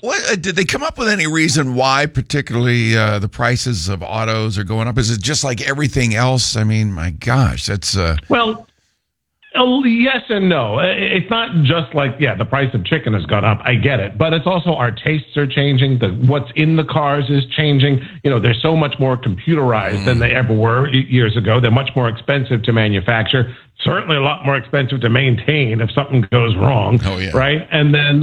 what did they come up with any reason why, particularly the prices of autos are going up? Is it just like everything else? I mean, my gosh, that's Well, yes and no. It's not just like, the price of chicken has gone up. I get it. But it's also our tastes are changing. What's in the cars is changing. They're so much more computerized than they ever were years ago. They're much more expensive to manufacture. Certainly a lot more expensive to maintain if something goes wrong. Oh, yeah. Right? And then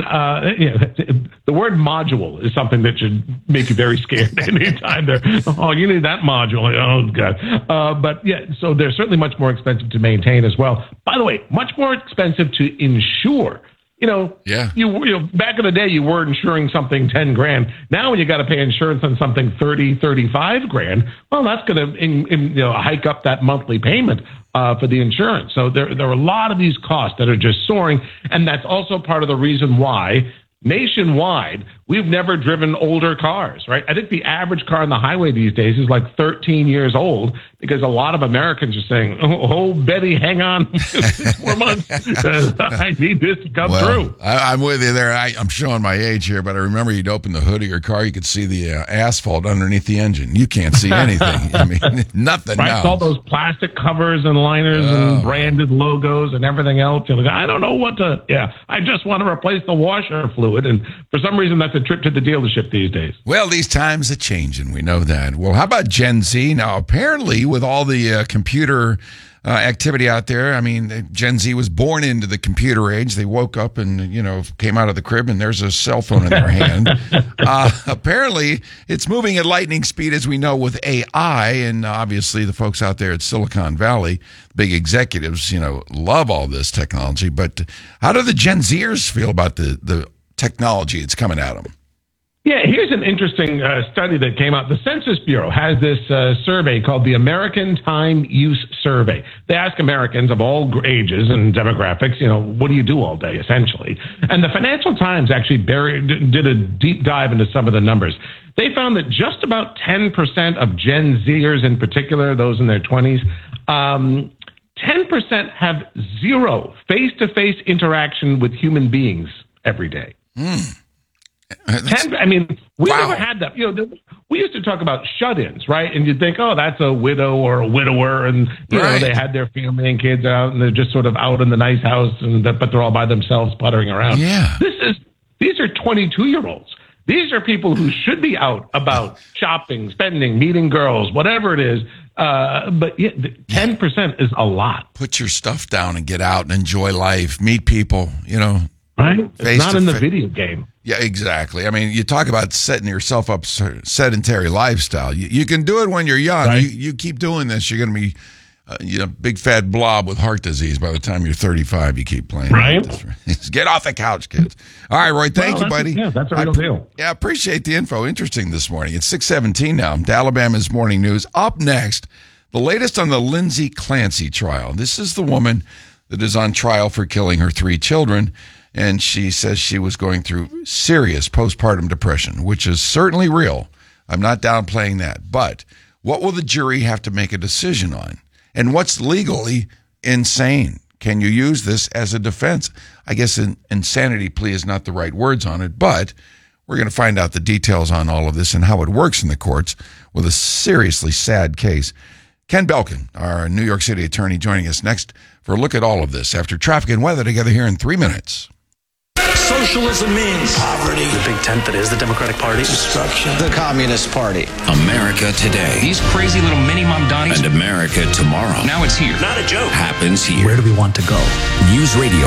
the word module is something that should make you very scared anytime you need that module. Oh, God. But so they're certainly much more expensive to maintain as well. By the way, much more expensive to insure. You back in the day, you were insuring something 10 grand. Now, when you got to pay insurance on something 30, 35 grand, well, that's going to hike up that monthly payment for the insurance. So there are a lot of these costs that are just soaring, and that's also part of the reason why nationwide we've never driven older cars. Right? I think the average car on the highway these days is like 13 years old because a lot of Americans are saying, "Oh, Betty, hang on 4 months. I need this to come through." I'm with you there. I'm showing my age here, but I remember you'd open the hood of your car, you could see the asphalt underneath the engine. You can't see anything. I mean, nothing right? now. It's all those plastic covers and liners and branded logos and everything else. You're like, I don't know what to. Yeah, I just want to replace the washer fluid, and for some reason, that's a trip to the dealership these days. Well, these times are changing. We know that. Well, how about Gen Z? Now, apparently, with all the computer activity out there, I mean, Gen Z was born into the computer age. They woke up and, came out of the crib and there's a cell phone in their hand. Apparently, it's moving at lightning speed, as we know, with AI. And obviously, the folks out there at Silicon Valley, big executives, love all this technology. But how do the Gen Zers feel about the technology that's coming at them? Yeah, here's an interesting study that came out. The Census Bureau has this survey called the American Time Use Survey. They ask Americans of all ages and demographics, what do you do all day, essentially? And the Financial Times actually did a deep dive into some of the numbers. They found that just about 10% of Gen Zers in particular, those in their 20s, 10% have zero face-to-face interaction with human beings every day. We never had that. We used to talk about shut-ins, right? And you'd think, oh, that's a widow or a widower, and they had their family and kids out, and they're just sort of out in the nice house, but they're all by themselves puttering around. Yeah, these are 22-year-olds. These are people who should be out about shopping, spending, meeting girls, whatever it is. But 10% is a lot. Put your stuff down and get out and enjoy life, meet people. Right? It's not in the video game. Yeah, exactly. I mean, you talk about setting yourself up sedentary lifestyle. You can do it when you're young. Right. You keep doing this, you're going to be big fat blob with heart disease by the time you're 35. You keep playing. Right. Get off the couch, kids. All right, Roy, thank you, buddy. Yeah, that's a real deal. Yeah, appreciate the info. Interesting this morning. It's 6:17 now. To Alabama's Morning News. Up next, the latest on the Lindsay Clancy trial. This is the woman that is on trial for killing her 3 children. And she says she was going through serious postpartum depression, which is certainly real. I'm not downplaying that. But what will the jury have to make a decision on? And what's legally insane? Can you use this as a defense? I guess an insanity plea is not the right words on it, but we're going to find out the details on all of this and how it works in the courts with a seriously sad case. Ken Belkin, our New York City attorney, joining us next for a look at all of this after traffic and weather together here in 3 minutes. Socialism means poverty. The big tent that is the Democratic Party. Destruction. The Communist Party. America today. These crazy little mini mamdanis. And America tomorrow. Now it's here. Not a joke. Happens here. Where do we want to go? News Radio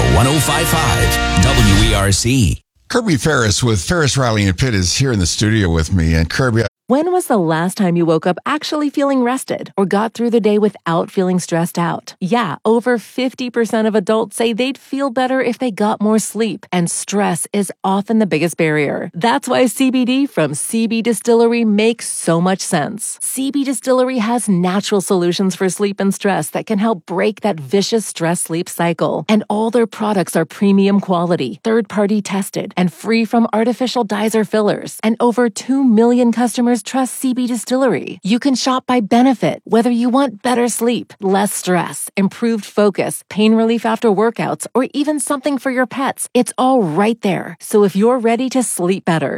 105.5 WERC. Kirby Ferris with Ferris, Riley, and Pitt is here in the studio with me. And Kirby, when was the last time you woke up actually feeling rested or got through the day without feeling stressed out? Yeah, over 50% of adults say they'd feel better if they got more sleep, and stress is often the biggest barrier. That's why CBD from CB Distillery makes so much sense. CB Distillery has natural solutions for sleep and stress that can help break that vicious stress-sleep cycle. And all their products are premium quality, third-party tested, and free from artificial dyes or fillers. And over 2 million customers trust CB Distillery. You can shop by benefit, whether you want better sleep, less stress, improved focus, pain relief after workouts, or even something for your pets. It's all right there. So if you're ready to sleep better,